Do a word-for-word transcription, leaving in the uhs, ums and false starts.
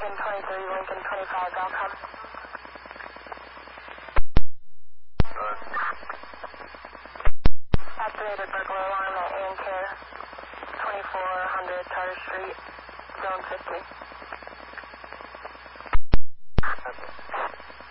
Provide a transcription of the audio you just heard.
Lincoln twenty-three, Lincoln twenty-five, Valcom. Good. Activated burglar alarm at A and Care, twenty-four hundred Carter Street, zone fifty. Copy.